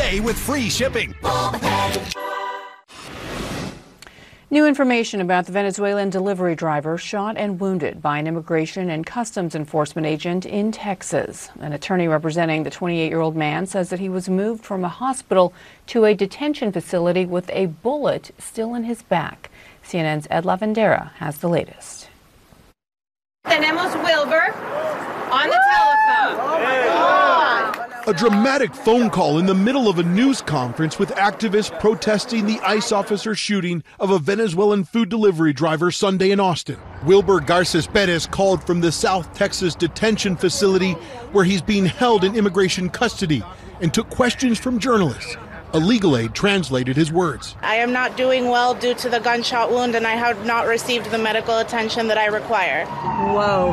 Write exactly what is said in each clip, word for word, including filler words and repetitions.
today with free shipping. New information about the Venezuelan delivery driver shot and wounded by an immigration and customs enforcement agent in Texas. An attorney representing the twenty-eight-year-old man says that he was moved from a hospital to a detention facility with a bullet still in his back. C N N's Ed Lavandera has the latest. Tenemos Wilbur on the telephone. Oh my God. A dramatic phone call in the middle of a news conference with activists protesting the ICE officer shooting of a Venezuelan food delivery driver Sunday in Austin. Wilbur Garces Perez called from the South Texas detention facility where he's being held in immigration custody and took questions from journalists. A legal aide translated his words. I am not doing well due to the gunshot wound, and I have not received the medical attention that I require. Whoa.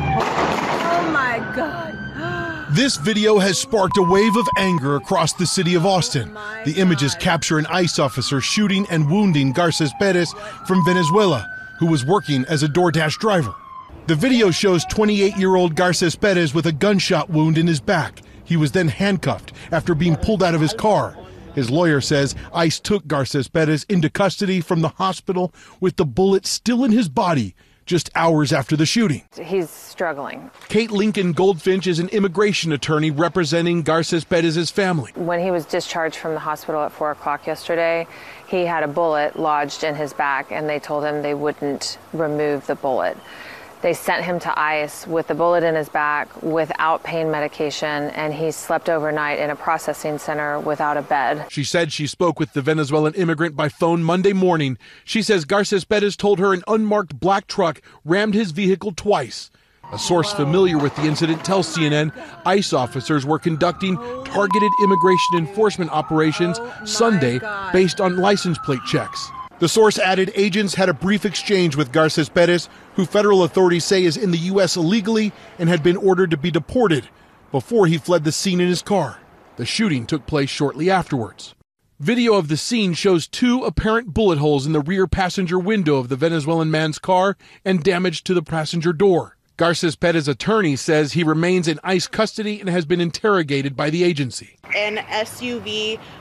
Oh my God. This video has sparked a wave of anger across the city of Austin. The images capture an ICE officer shooting and wounding Garces Perez from Venezuela, who was working as a DoorDash driver. The video shows twenty-eight-year-old Garces Perez with a gunshot wound in his back. He was then handcuffed after being pulled out of his car. His lawyer says ICE took Garces Perez into custody from the hospital with the bullet still in his body just hours after the shooting. He's struggling. Kate Lincoln Goldfinch is an immigration attorney representing Garces Perez's family. When he was discharged from the hospital at four o'clock yesterday, he had a bullet lodged in his back, and they told him they wouldn't remove the bullet. They sent him to ICE with the bullet in his back without pain medication, and he slept overnight in a processing center without a bed. She said she spoke with the Venezuelan immigrant by phone Monday morning. She says Garces Perez told her an unmarked black truck rammed his vehicle twice. A source familiar with the incident tells C N N ICE officers were conducting targeted immigration enforcement operations Sunday based on license plate checks. The source added agents had a brief exchange with Garces Perez, who federal authorities say is in the U S illegally and had been ordered to be deported, before he fled the scene in his car. The shooting took place shortly afterwards. Video of the scene shows two apparent bullet holes in the rear passenger window of the Venezuelan man's car and damage to the passenger door. Garces Perez's attorney says he remains in ICE custody and has been interrogated by the agency. An S U V